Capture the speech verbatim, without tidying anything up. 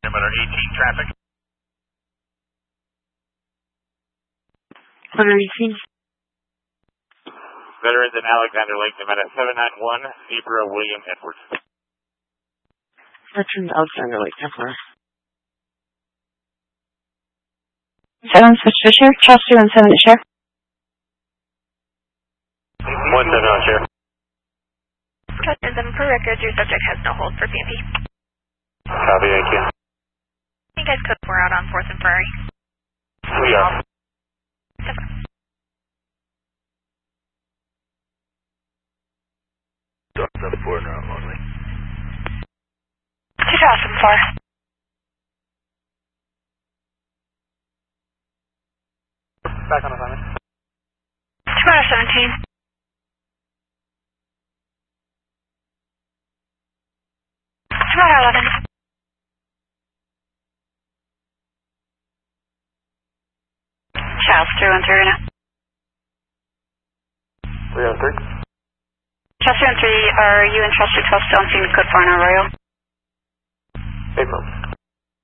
limiter eighteen traffic. Limiter eighteen. Veterans in Alexander Lake, Nevada, seven nine one, Zebra William Edwards. Veterans Alexander Lake, Nevada. Seven switch to share. Charles two one seven to share. One seven on share. Charles seven for records, your subject has no hold for P M P. Copy, thank you. You guys code four out on fourth and Prairie. We are. Seven four now, only. Two thousand four. Back on assignment. Two out of seventeen. Two out of eleven. Charles three one three now. three oh three. Charles three one three, are you and Charles two twelve still on scene code four in Arroyo? April.